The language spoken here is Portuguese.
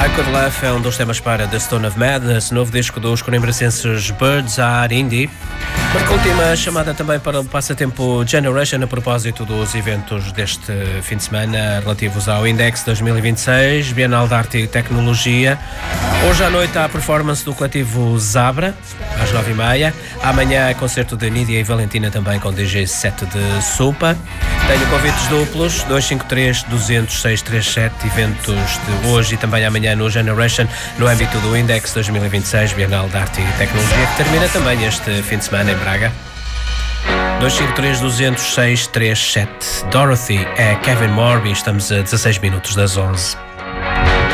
I Could Laugh é um dos temas para The Stone of Madness, novo disco dos coimbrancenses Birds Are Indie. Marcou última chamada também para o passatempo Generation a propósito dos eventos deste fim de semana relativos ao Index 2026, Bienal de Arte e Tecnologia. Hoje à noite há a performance do coletivo Zabra, às 9h30. Amanhã é concerto de Nídia e Valentina também com DJ set de Sopa. Tenho convites duplos, 253-200-637, eventos de hoje e também amanhã no Generation, no âmbito do Index 2026, Bienal de Arte e Tecnologia, que termina também este fim de semana em Braga. 253-200-637. Dorothy é Kevin Morby, estamos a 16 minutos das 11.